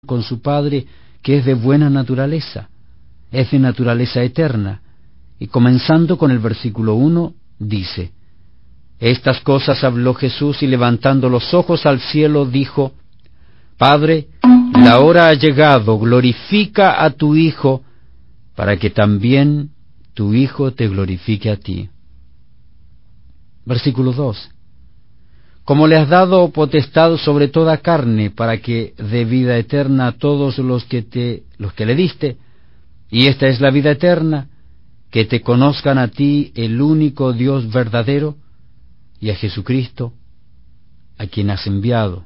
con su Padre, que es de buena naturaleza, es de naturaleza eterna. Y comenzando con el versículo 1, dice: Estas cosas habló Jesús, y levantando los ojos al cielo dijo: Padre, la hora ha llegado, glorifica a tu Hijo, para que también tu Hijo te glorifique a ti. Versículo 2: Como le has dado potestad sobre toda carne, para que dé vida eterna a todos los que le diste, y esta es la vida eterna, que te conozcan a ti, el único Dios verdadero, y a Jesucristo, a quien has enviado.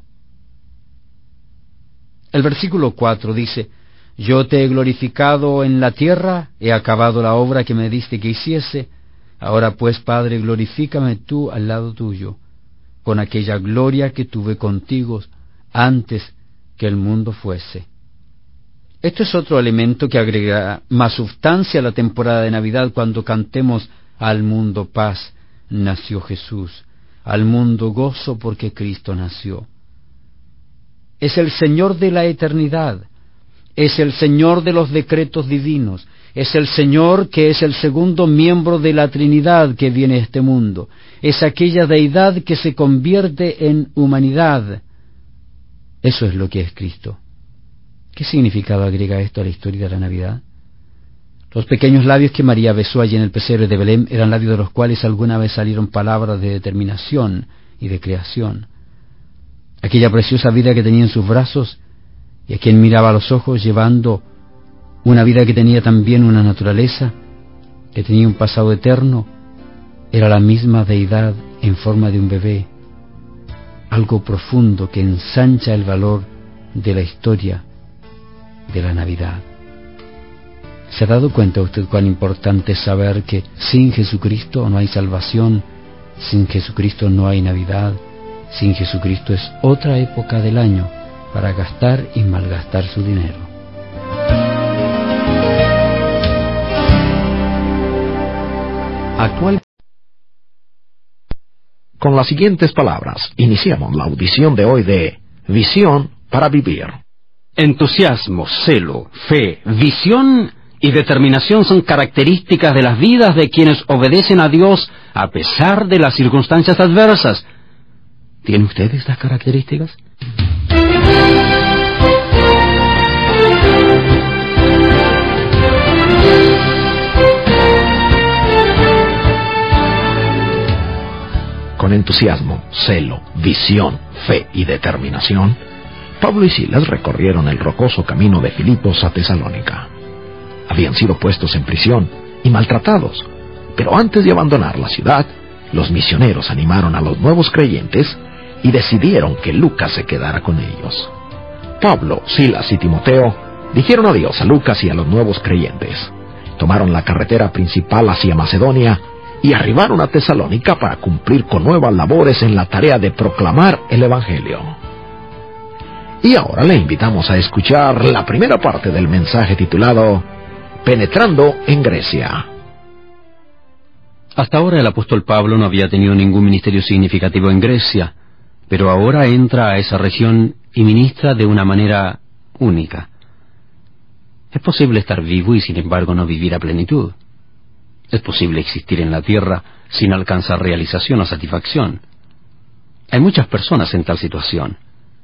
El versículo 4 dice: Yo te he glorificado en la tierra, he acabado la obra que me diste que hiciese. Ahora pues, Padre, glorifícame tú al lado tuyo, con aquella gloria que tuve contigo antes que el mundo fuese. Esto es otro elemento que agregará más sustancia a la temporada de Navidad, cuando cantemos: Al mundo paz, nació Jesús; al mundo gozo, porque Cristo nació. Es el Señor de la eternidad, es el Señor de los decretos divinos, es el Señor que es el segundo miembro de la Trinidad que viene a este mundo, es aquella deidad que se convierte en humanidad. Eso es lo que es Cristo. ¿Qué significado agrega esto a la historia de la Navidad? Los pequeños labios que María besó allí en el pesebre de Belén eran labios de los cuales alguna vez salieron palabras de determinación y de creación. Aquella preciosa vida que tenía en sus brazos, y a quien miraba a los ojos, llevando una vida que tenía también una naturaleza, que tenía un pasado eterno, era la misma deidad en forma de un bebé, algo profundo que ensancha el valor de la historia de la Navidad. ¿Se ha dado cuenta usted cuán importante es saber que sin Jesucristo no hay salvación, sin Jesucristo no hay Navidad, sin Jesucristo es otra época del año para gastar y malgastar su dinero? Con las siguientes palabras, iniciamos la audición de hoy de Visión para Vivir. Entusiasmo, celo, fe, visión y determinación son características de las vidas de quienes obedecen a Dios a pesar de las circunstancias adversas. ¿Tiene usted estas características? Con entusiasmo, celo, visión, fe y determinación, Pablo y Silas recorrieron el rocoso camino de Filipos a Tesalónica. Habían sido puestos en prisión y maltratados, pero antes de abandonar la ciudad, los misioneros animaron a los nuevos creyentes y decidieron que Lucas se quedara con ellos. Pablo, Silas y Timoteo dijeron adiós a Lucas y a los nuevos creyentes. Tomaron la carretera principal hacia Macedonia y arribaron a Tesalónica para cumplir con nuevas labores en la tarea de proclamar el Evangelio. Y ahora le invitamos a escuchar la primera parte del mensaje titulado Penetrando en Grecia. Hasta ahora el apóstol Pablo no había tenido ningún ministerio significativo en Grecia, pero ahora entra a esa región y ministra de una manera única. Es posible estar vivo y sin embargo no vivir a plenitud. Es posible existir en la tierra sin alcanzar realización o satisfacción. Hay muchas personas en tal situación.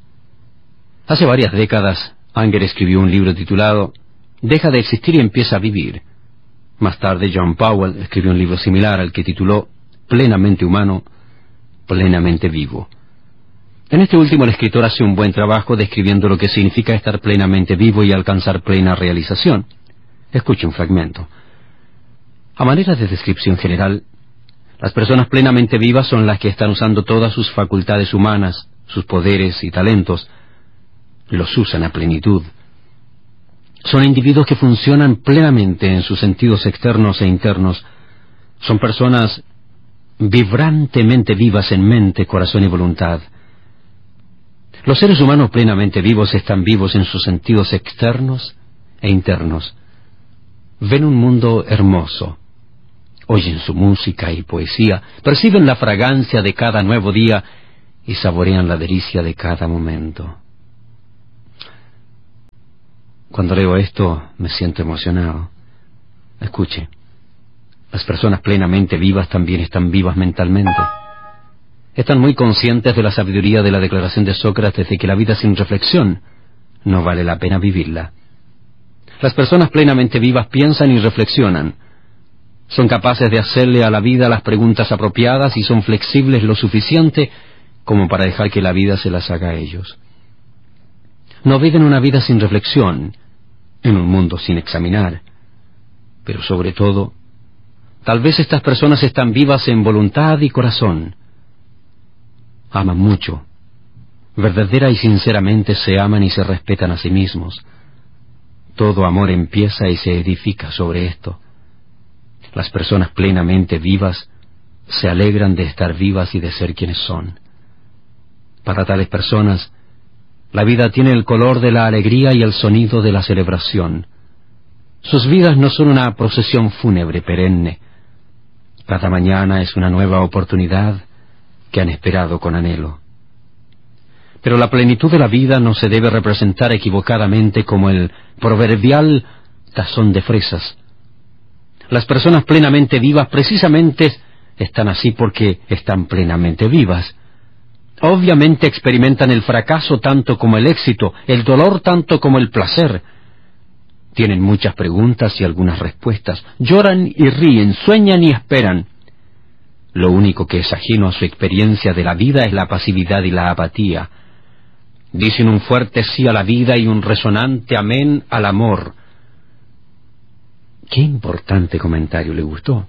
Hace varias décadas, Anger escribió un libro titulado Deja de existir y empieza a vivir. Más tarde, John Powell escribió un libro similar al que tituló Plenamente humano, plenamente vivo. En este último, el escritor hace un buen trabajo describiendo lo que significa estar plenamente vivo y alcanzar plena realización. Escuche un fragmento. A manera de descripción general, las personas plenamente vivas son las que están usando todas sus facultades humanas, sus poderes y talentos. Los usan a plenitud. Son individuos que funcionan plenamente en sus sentidos externos e internos. Son personas vibrantemente vivas en mente, corazón y voluntad. Los seres humanos plenamente vivos están vivos en sus sentidos externos e internos. Ven un mundo hermoso. Oyen su música y poesía, perciben la fragancia de cada nuevo día y saborean la delicia de cada momento. Cuando leo esto, me siento emocionado. Escuche, las personas plenamente vivas también están vivas mentalmente. Están muy conscientes de la sabiduría de la declaración de Sócrates de que la vida sin reflexión no vale la pena vivirla. Las personas plenamente vivas piensan y reflexionan. Son capaces de hacerle a la vida las preguntas apropiadas y son flexibles lo suficiente como para dejar que la vida se las haga a ellos. No viven una vida sin reflexión, en un mundo sin examinar. Pero sobre todo, tal vez estas personas están vivas en voluntad y corazón. Aman mucho. Verdadera y sinceramente se aman y se respetan a sí mismos. Todo amor empieza y se edifica sobre esto. Las personas plenamente vivas se alegran de estar vivas y de ser quienes son. Para tales personas, la vida tiene el color de la alegría y el sonido de la celebración. Sus vidas no son una procesión fúnebre perenne. Cada mañana es una nueva oportunidad que han esperado con anhelo. Pero la plenitud de la vida no se debe representar equivocadamente como el proverbial tazón de fresas. Las personas plenamente vivas precisamente están así porque están plenamente vivas. Obviamente experimentan el fracaso tanto como el éxito, el dolor tanto como el placer. Tienen muchas preguntas y algunas respuestas. Lloran y ríen, sueñan y esperan. Lo único que es ajeno a su experiencia de la vida es la pasividad y la apatía. Dicen un fuerte sí a la vida y un resonante amén al amor. Qué importante comentario, ¿le gustó?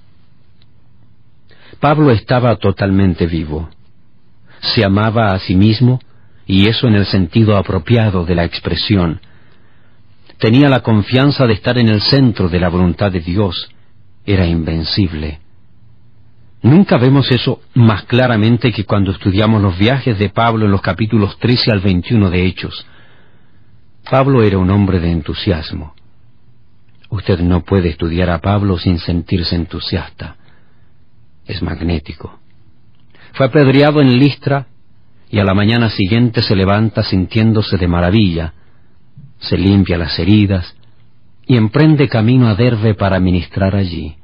Pablo estaba totalmente vivo. Se amaba a sí mismo, y eso en el sentido apropiado de la expresión. Tenía la confianza de estar en el centro de la voluntad de Dios. Era invencible. Nunca vemos eso más claramente que cuando estudiamos los viajes de Pablo en los capítulos 13 al 21 de Hechos. Pablo era un hombre de entusiasmo. Usted no puede estudiar a Pablo sin sentirse entusiasta. Es magnético. Fue apedreado en Listra y a la mañana siguiente se levanta sintiéndose de maravilla. Se limpia las heridas y emprende camino a Derbe para ministrar allí.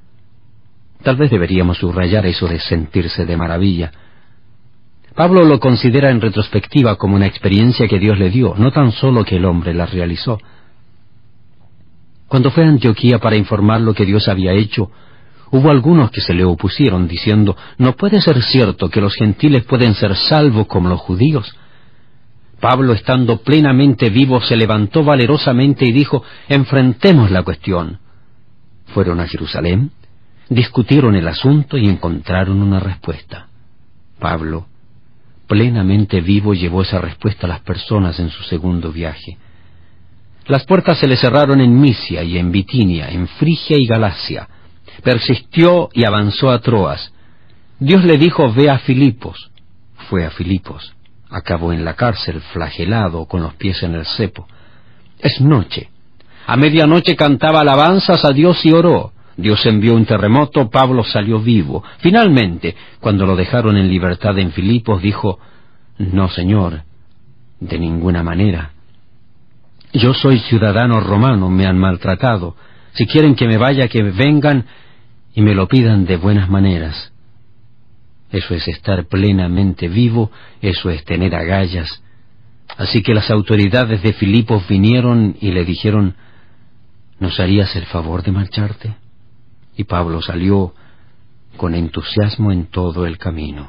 Tal vez deberíamos subrayar eso de sentirse de maravilla. Pablo lo considera en retrospectiva como una experiencia que Dios le dio, no tan solo que el hombre la realizó. Cuando fue a Antioquía para informar lo que Dios había hecho, hubo algunos que se le opusieron, diciendo, «No puede ser cierto que los gentiles pueden ser salvos como los judíos». Pablo, estando plenamente vivo, se levantó valerosamente y dijo, «Enfrentemos la cuestión». Fueron a Jerusalén, discutieron el asunto y encontraron una respuesta. Pablo, plenamente vivo, llevó esa respuesta a las personas en su segundo viaje. Las puertas se le cerraron en Misia y en Bitinia, en Frigia y Galacia. Persistió y avanzó a Troas. Dios le dijo, «Ve a Filipos». Fue a Filipos. Acabó en la cárcel, flagelado, con los pies en el cepo. Es noche. A medianoche cantaba alabanzas a Dios y oró. Dios envió un terremoto, Pablo salió vivo. Finalmente, cuando lo dejaron en libertad en Filipos, dijo, «No, Señor, de ninguna manera. Yo soy ciudadano romano, me han maltratado. Si quieren que me vaya, que vengan y me lo pidan de buenas maneras». Eso es estar plenamente vivo, eso es tener agallas. Así que las autoridades de Filipos vinieron y le dijeron, «¿Nos harías el favor de marcharte?» Y Pablo salió con entusiasmo en todo el camino.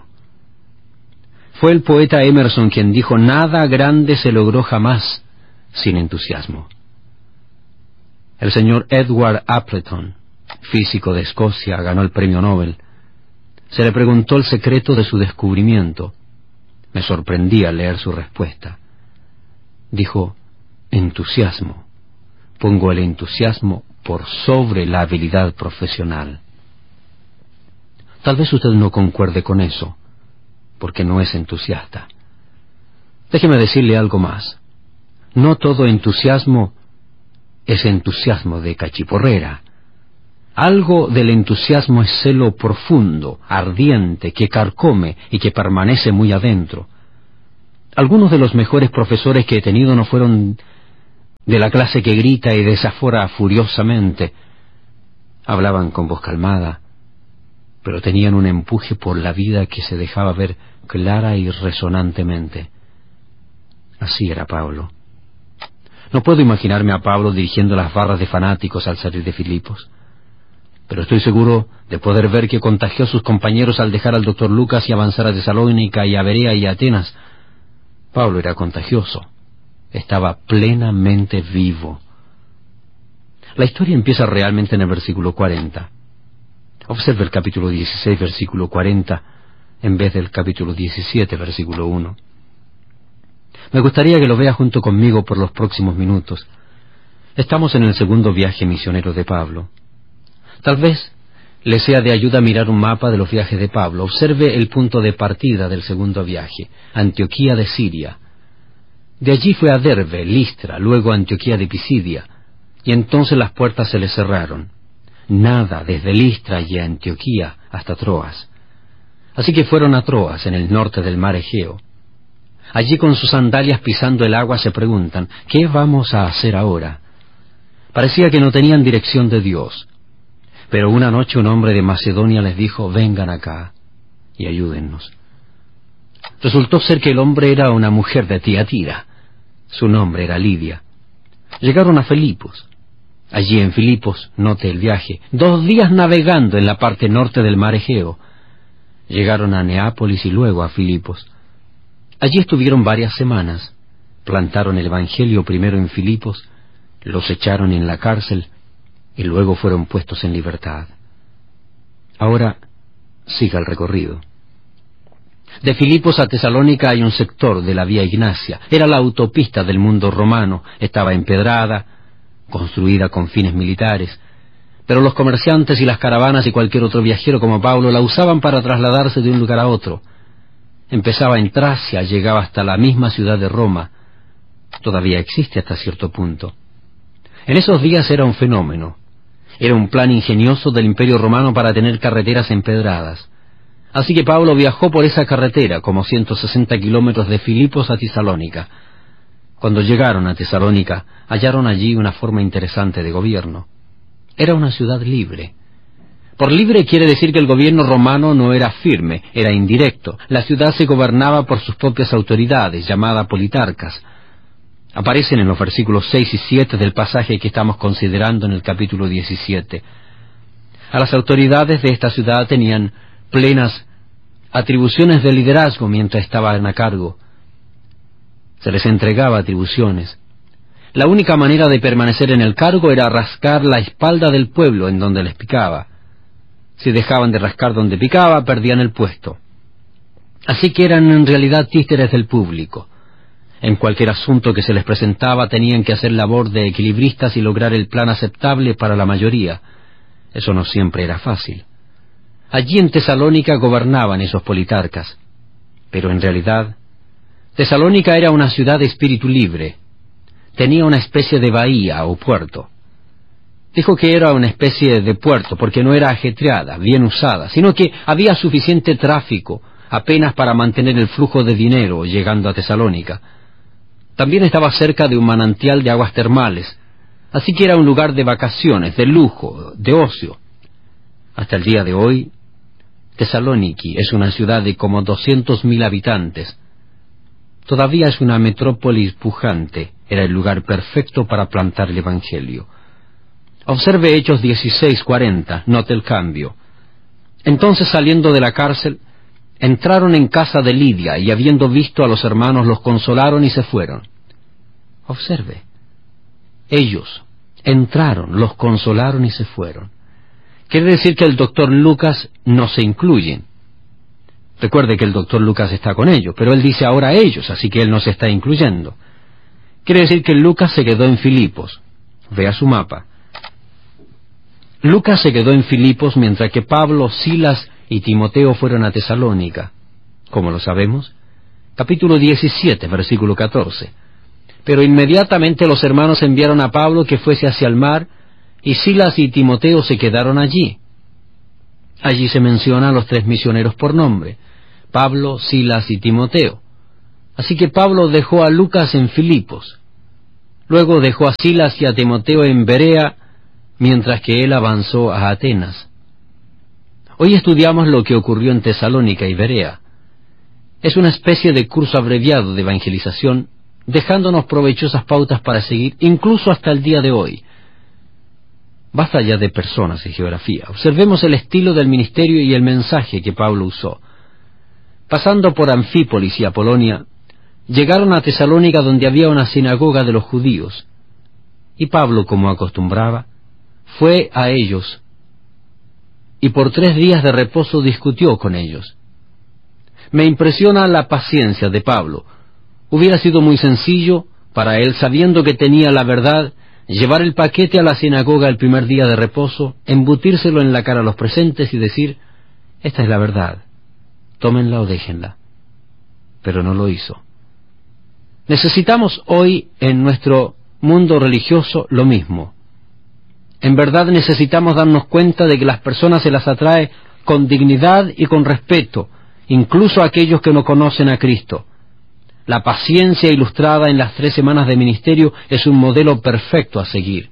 Fue el poeta Emerson quien dijo, «Nada grande se logró jamás sin entusiasmo». El señor Edward Appleton, físico de Escocia, ganó el premio Nobel. Se le preguntó el secreto de su descubrimiento. Me sorprendí al leer su respuesta. Dijo, «Entusiasmo. Pongo el entusiasmo por sobre la habilidad profesional». Tal vez usted no concuerde con eso, porque no es entusiasta. Déjeme decirle algo más. No todo entusiasmo es entusiasmo de cachiporrera. Algo del entusiasmo es celo profundo, ardiente, que carcome y que permanece muy adentro. Algunos de los mejores profesores que he tenido no fueron de la clase que grita y desafora furiosamente. Hablaban con voz calmada, pero tenían un empuje por la vida que se dejaba ver clara y resonantemente. Así era Pablo. No puedo imaginarme a Pablo dirigiendo las barras de fanáticos al salir de Filipos, pero estoy seguro de poder ver que contagió a sus compañeros al dejar al doctor Lucas y avanzar a Tesalónica y a Berea y a Atenas. Pablo era contagioso, estaba plenamente vivo. La historia empieza realmente en el versículo 40. Observe el capítulo 16, versículo 40, en vez del capítulo 17, versículo 1. Me gustaría que lo vea junto conmigo por los próximos minutos. Estamos en el segundo viaje misionero de Pablo. Tal vez le sea de ayuda mirar un mapa de los viajes de Pablo. Observe el punto de partida del segundo viaje, Antioquía de Siria. De allí fue a Derbe, Listra, luego a Antioquía de Pisidia, y entonces las puertas se le cerraron. Nada desde Listra y Antioquía hasta Troas. Así que fueron a Troas, en el norte del mar Egeo. Allí con sus sandalias pisando el agua se preguntan, ¿qué vamos a hacer ahora? Parecía que no tenían dirección de Dios. Pero una noche un hombre de Macedonia les dijo, vengan acá y ayúdennos. Resultó ser que el hombre era una mujer de Tiatira. Su nombre era Lidia. Llegaron a Filipos. Allí en Filipos, note el viaje, 2 días navegando en la parte norte del mar Egeo. Llegaron a Neápolis y luego a Filipos. Allí estuvieron varias semanas. Plantaron el evangelio primero en Filipos, los echaron en la cárcel y luego fueron puestos en libertad. Ahora siga el recorrido. De Filipos a Tesalónica hay un sector de la Vía Ignacia. Era la autopista del mundo romano. Estaba empedrada, construida con fines militares, pero los comerciantes y las caravanas y cualquier otro viajero como Pablo la usaban para trasladarse de un lugar a otro. Empezaba en Tracia, llegaba hasta la misma ciudad de Roma. Todavía existe hasta cierto punto. En esos días era un fenómeno. Era un plan ingenioso del Imperio Romano para tener carreteras empedradas. Así que Pablo viajó por esa carretera, como 160 kilómetros de Filipos a Tesalónica. Cuando llegaron a Tesalónica, hallaron allí una forma interesante de gobierno. Era una ciudad libre. Por libre quiere decir que el gobierno romano no era firme, era indirecto. La ciudad se gobernaba por sus propias autoridades, llamadas politarcas. Aparecen en los versículos 6 y 7 del pasaje que estamos considerando en el capítulo 17. A las autoridades de esta ciudad tenían plenas atribuciones de liderazgo mientras estaban a cargo. Se les entregaba atribuciones. La única manera de permanecer en el cargo era rascar la espalda del pueblo en donde les picaba. Si dejaban de rascar donde picaba, perdían el puesto. Así que eran en realidad títeres del público. En cualquier asunto que se les presentaba tenían que hacer labor de equilibristas y lograr el plan aceptable para la mayoría. Eso no siempre era fácil. Allí en Tesalónica gobernaban esos politarcas, pero en realidad Tesalónica era una ciudad de espíritu libre. Tenía una especie de bahía o puerto. Dijo que era una especie de puerto porque no era ajetreada, bien usada, sino que había suficiente tráfico apenas para mantener el flujo de dinero llegando a Tesalónica. También estaba cerca de un manantial de aguas termales, así que era un lugar de vacaciones, de lujo, de ocio. Hasta el día de hoy, Tesalóniki es una ciudad de como 200.000 habitantes. Todavía es una metrópolis pujante, era el lugar perfecto para plantar el evangelio. Observe Hechos 16:40, note el cambio. Entonces saliendo de la cárcel, entraron en casa de Lidia y habiendo visto a los hermanos los consolaron y se fueron. Observe, ellos entraron, los consolaron y se fueron. Quiere decir que el doctor Lucas no se incluye. Recuerde que el doctor Lucas está con ellos, pero él dice ahora ellos, así que él no se está incluyendo. Quiere decir que Lucas se quedó en Filipos. Vea su mapa. Lucas se quedó en Filipos mientras que Pablo, Silas y Timoteo fueron a Tesalónica. ¿Cómo lo sabemos? Capítulo 17, versículo 14. Pero inmediatamente los hermanos enviaron a Pablo que fuese hacia el mar, y Silas y Timoteo se quedaron allí. Allí se menciona a los 3 misioneros por nombre, Pablo, Silas y Timoteo. Así que Pablo dejó a Lucas en Filipos. Luego dejó a Silas y a Timoteo en Berea, mientras que él avanzó a Atenas. Hoy estudiamos lo que ocurrió en Tesalónica y Berea. Es una especie de curso abreviado de evangelización, dejándonos provechosas pautas para seguir, incluso hasta el día de hoy. Basta ya de personas y geografía. Observemos el estilo del ministerio y el mensaje que Pablo usó. Pasando por Anfípolis y Apolonia, llegaron a Tesalónica, donde había una sinagoga de los judíos. Y Pablo, como acostumbraba, fue a ellos, y por 3 días de reposo discutió con ellos. Me impresiona la paciencia de Pablo. Hubiera sido muy sencillo para él, sabiendo que tenía la verdad, llevar el paquete a la sinagoga el primer día de reposo, embutírselo en la cara a los presentes y decir: esta es la verdad, tómenla o déjenla. Pero no lo hizo. Necesitamos hoy en nuestro mundo religioso lo mismo. En verdad necesitamos darnos cuenta de que las personas se las atrae con dignidad y con respeto, incluso a aquellos que no conocen a Cristo. La paciencia ilustrada en las 3 semanas de ministerio es un modelo perfecto a seguir.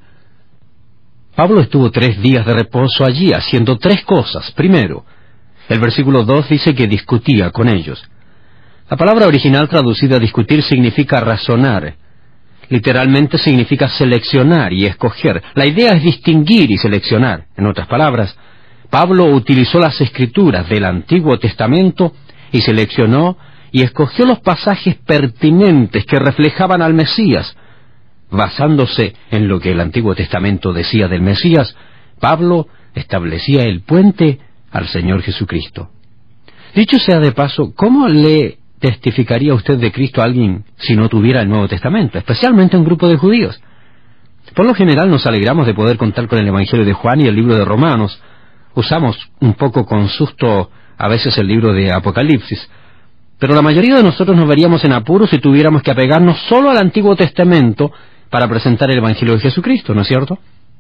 Pablo estuvo 3 días de reposo allí, haciendo 3 cosas. Primero, el versículo 2 dice que discutía con ellos. La palabra original traducida a discutir significa razonar. Literalmente significa seleccionar y escoger. La idea es distinguir y seleccionar. En otras palabras, Pablo utilizó las Escrituras del Antiguo Testamento y seleccionó y escogió los pasajes pertinentes que reflejaban al Mesías. Basándose en lo que el Antiguo Testamento decía del Mesías, Pablo establecía el puente al Señor Jesucristo. Dicho sea de paso, ¿cómo le testificaría usted de Cristo a alguien si no tuviera el Nuevo Testamento, especialmente un grupo de judíos? Por lo general nos alegramos de poder contar con el Evangelio de Juan y el libro de Romanos. Usamos un poco con susto a veces el libro de Apocalipsis, pero la mayoría de nosotros nos veríamos en apuros si tuviéramos que apegarnos solo al Antiguo Testamento para presentar el Evangelio de Jesucristo, ¿no es cierto?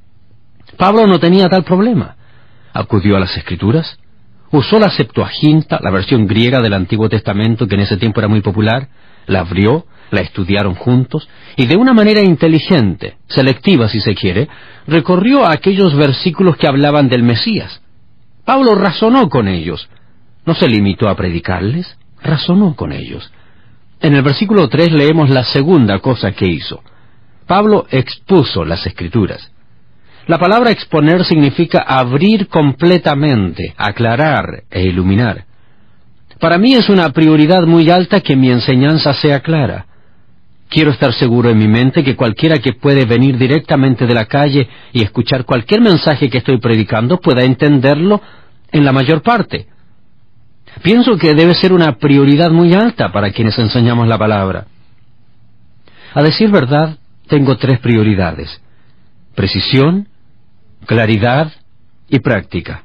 Pablo no tenía tal problema. Acudió a las Escrituras, usó la Septuaginta, la versión griega del Antiguo Testamento que en ese tiempo era muy popular, la abrió, la estudiaron juntos, y de una manera inteligente, selectiva si se quiere, recorrió aquellos versículos que hablaban del Mesías. Pablo razonó con ellos. No se limitó a predicarles, razonó con ellos. En el versículo 3 leemos la segunda cosa que hizo. Pablo expuso las Escrituras. La palabra exponer significa abrir completamente, aclarar e iluminar. Para mí es una prioridad muy alta que mi enseñanza sea clara. Quiero estar seguro en mi mente que cualquiera que puede venir directamente de la calle y escuchar cualquier mensaje que estoy predicando pueda entenderlo en la mayor parte. Pienso que debe ser una prioridad muy alta para quienes enseñamos la palabra. A decir verdad, tengo 3 prioridades: precisión, claridad y práctica.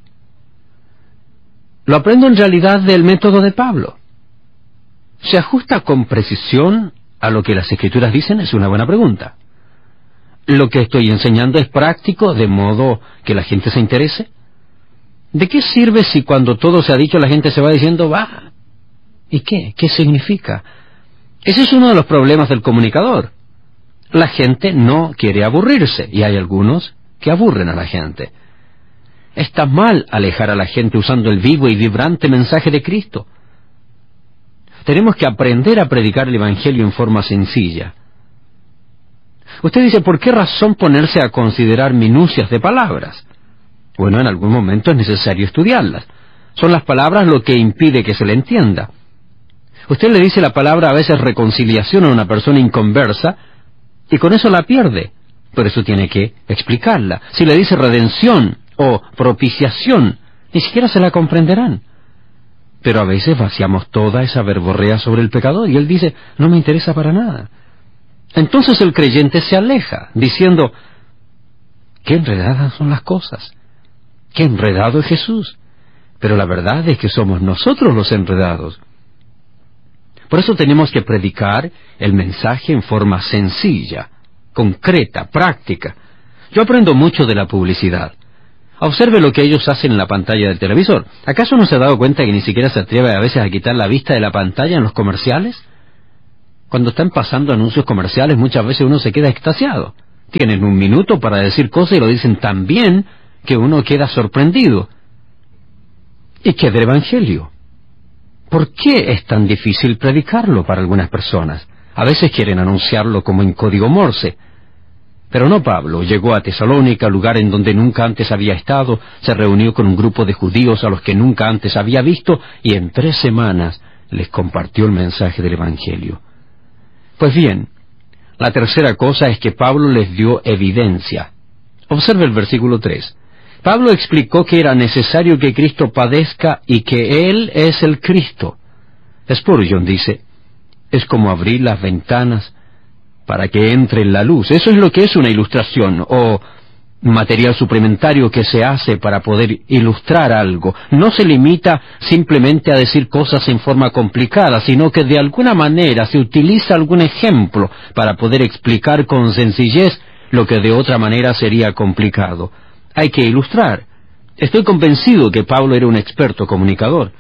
Lo aprendo en realidad del método de Pablo. ¿Se ajusta con precisión a lo que las Escrituras dicen? Es una buena pregunta. ¿Lo que estoy enseñando es práctico de modo que la gente se interese? ¿De qué sirve si cuando todo se ha dicho la gente se va diciendo, va? ¿Y qué? ¿Qué significa? Ese es uno de los problemas del comunicador. La gente no quiere aburrirse, y hay algunos que aburren a la gente. Está mal alejar a la gente usando el vivo y vibrante mensaje de Cristo. Tenemos que aprender a predicar el Evangelio en forma sencilla. Usted dice, ¿por qué razón ponerse a considerar minucias de palabras? Bueno, en algún momento es necesario estudiarlas. Son las palabras lo que impide que se le entienda. Usted le dice la palabra a veces reconciliación a una persona inconversa, y con eso la pierde. Por eso tiene que explicarla. Si le dice redención o propiciación, ni siquiera se la comprenderán. Pero a veces vaciamos toda esa verborrea sobre el pecador y él dice, no me interesa para nada. Entonces el creyente se aleja, diciendo, qué enredadas son las cosas, qué enredado es Jesús. Pero la verdad es que somos nosotros los enredados. Por eso tenemos que predicar el mensaje en forma sencilla, concreta, práctica. Yo aprendo mucho de la publicidad. Observe lo que ellos hacen en la pantalla del televisor. ¿Acaso no se ha dado cuenta que ni siquiera se atreve a veces a quitar la vista de la pantalla en los comerciales? Cuando están pasando anuncios comerciales, muchas veces uno se queda extasiado. Tienen un minuto para decir cosas y lo dicen tan bien que uno queda sorprendido. ¿Y qué del Evangelio? ¿Por qué es tan difícil predicarlo para algunas personas? A veces quieren anunciarlo como en código Morse. Pero no Pablo. Llegó a Tesalónica, lugar en donde nunca antes había estado, se reunió con un grupo de judíos a los que nunca antes había visto, y en 3 semanas les compartió el mensaje del Evangelio. Pues bien, la tercera cosa es que Pablo les dio evidencia. Observe el versículo 3. Pablo explicó que era necesario que Cristo padezca y que Él es el Cristo. Spurgeon dice, es como abrir las ventanas para que entre la luz. Eso es lo que es una ilustración, o material suplementario que se hace para poder ilustrar algo. No se limita simplemente a decir cosas en forma complicada, sino que de alguna manera se utiliza algún ejemplo para poder explicar con sencillez lo que de otra manera sería complicado. Hay que ilustrar. Estoy convencido que Pablo era un experto comunicador.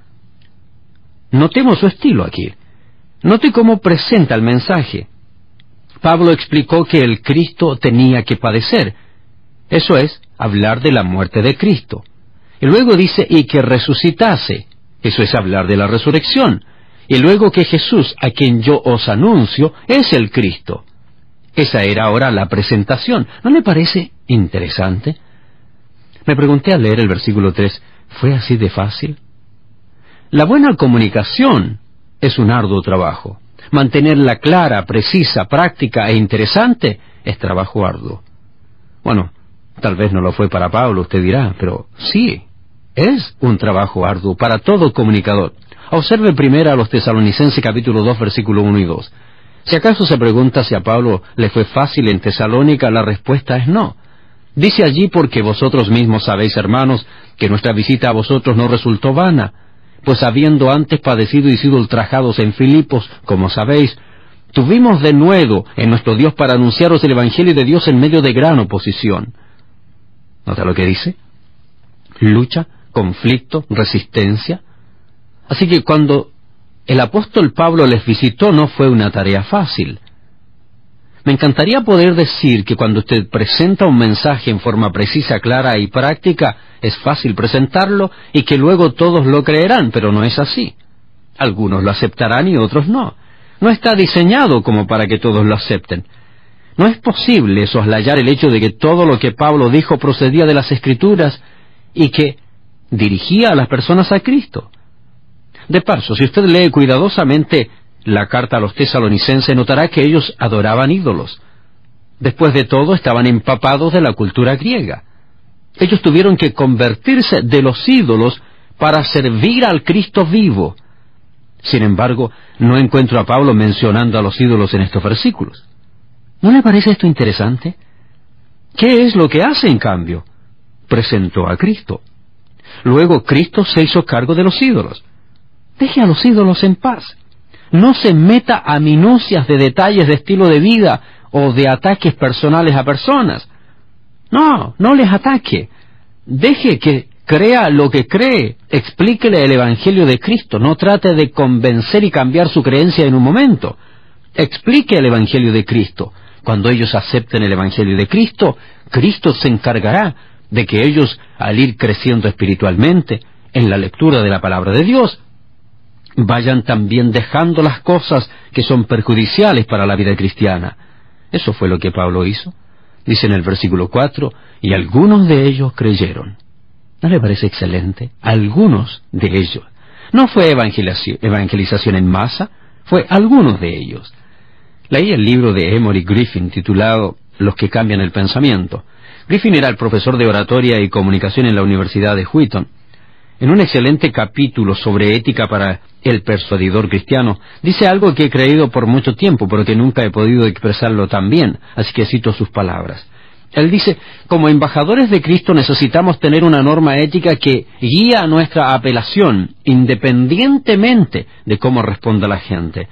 Notemos su estilo aquí. Note cómo presenta el mensaje. Pablo explicó que el Cristo tenía que padecer. Eso es, hablar de la muerte de Cristo. Y luego dice, y que resucitase. Eso es hablar de la resurrección. Y luego que Jesús, a quien yo os anuncio, es el Cristo. Esa era ahora la presentación. ¿No le parece interesante? Me pregunté al leer el versículo 3, ¿fue así de fácil? La buena comunicación es un arduo trabajo. Mantenerla clara, precisa, práctica e interesante es trabajo arduo. Bueno, tal vez no lo fue para Pablo, usted dirá, pero sí, es un trabajo arduo para todo comunicador. Observe primero a los Tesalonicenses capítulo 2, versículo 1 y 2. Si acaso se pregunta si a Pablo le fue fácil en Tesalónica, la respuesta es no. Dice allí, porque vosotros mismos sabéis, hermanos, que nuestra visita a vosotros no resultó vana, pues habiendo antes padecido y sido ultrajados en Filipos, como sabéis, tuvimos de nuevo en nuestro Dios para anunciaros el Evangelio de Dios en medio de gran oposición. ¿Nota lo que dice? Lucha, conflicto, resistencia. Así que cuando el apóstol Pablo les visitó no fue una tarea fácil. Me encantaría poder decir que cuando usted presenta un mensaje en forma precisa, clara y práctica, es fácil presentarlo y que luego todos lo creerán, pero no es así. Algunos lo aceptarán y otros no. No está diseñado como para que todos lo acepten. No es posible soslayar el hecho de que todo lo que Pablo dijo procedía de las Escrituras y que dirigía a las personas a Cristo. De paso, si usted lee cuidadosamente la carta a los tesalonicenses, notará que ellos adoraban ídolos. Después de todo, estaban empapados de la cultura griega. Ellos tuvieron que convertirse de los ídolos para servir al Cristo vivo. Sin embargo, no encuentro a Pablo mencionando a los ídolos en estos versículos. ¿No le parece esto interesante? ¿Qué es lo que hace, en cambio? Presentó a Cristo. Luego Cristo se hizo cargo de los ídolos. Deje a los ídolos en paz. No se meta a minucias de detalles de estilo de vida o de ataques personales a personas. No les ataque. Deje que crea lo que cree. Explíquele el Evangelio de Cristo. No trate de convencer y cambiar su creencia en un momento. Explique el Evangelio de Cristo. Cuando ellos acepten el Evangelio de Cristo, Cristo se encargará de que ellos, al ir creciendo espiritualmente en la lectura de la palabra de Dios, vayan también dejando las cosas que son perjudiciales para la vida cristiana. Eso fue lo que Pablo hizo. Dice en el versículo 4, y algunos de ellos creyeron. ¿No le parece excelente? Algunos de ellos. No fue evangelización en masa, fue algunos de ellos. Leí el libro de Emory Griffin titulado Los que cambian el pensamiento. Griffin era el profesor de oratoria y comunicación en la Universidad de Wheaton. En un excelente capítulo sobre ética para el persuadidor cristiano, dice algo que he creído por mucho tiempo, pero que nunca he podido expresarlo tan bien, así que cito sus palabras. Él dice, como embajadores de Cristo necesitamos tener una norma ética que guía nuestra apelación, independientemente de cómo responda la gente.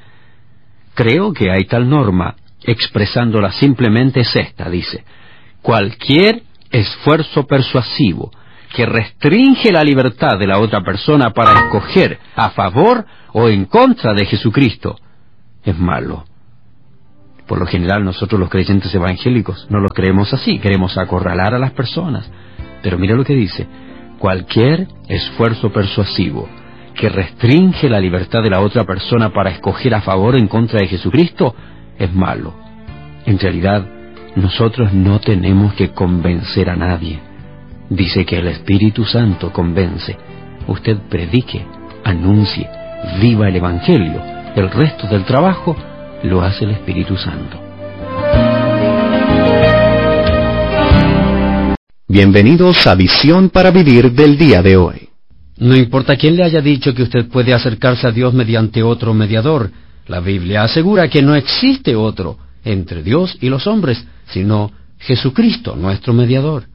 Creo que hay tal norma, expresándola simplemente es esta, dice, cualquier esfuerzo persuasivo que restringe la libertad de la otra persona para escoger a favor o en contra de Jesucristo es malo. Por lo general nosotros los creyentes evangélicos no lo creemos así, queremos acorralar a las personas. Pero mira lo que dice: cualquier esfuerzo persuasivo que restringe la libertad de la otra persona para escoger a favor o en contra de Jesucristo es malo. En realidad, nosotros no tenemos que convencer a nadie. Dice que el Espíritu Santo convence. Usted predique, anuncie, viva el Evangelio. El resto del trabajo lo hace el Espíritu Santo. Bienvenidos a Visión para Vivir del día de hoy. No importa quién le haya dicho que usted puede acercarse a Dios mediante otro mediador, la Biblia asegura que no existe otro entre Dios y los hombres, sino Jesucristo, nuestro mediador.